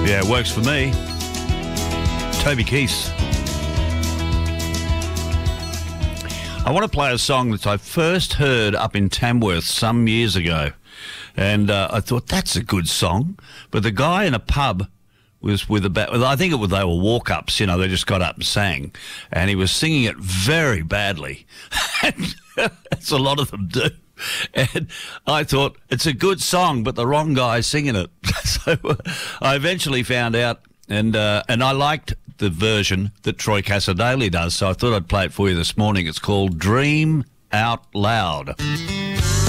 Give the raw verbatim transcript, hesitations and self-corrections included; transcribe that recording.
Yeah, it works for me. Toby Keith. I want to play a song that I first heard up in Tamworth some years ago. And uh, I thought, that's a good song. But the guy in a pub was with about, I think it was, they were walk-ups, you know, they just got up and sang. And he was singing it very badly. That's a lot of them do. And I thought, it's a good song, but the wrong guy singing it. So I eventually found out, and uh, and I liked the version that Troy Cassar-Daley does, so I thought I'd play it for you this morning. It's called Dream Out Loud.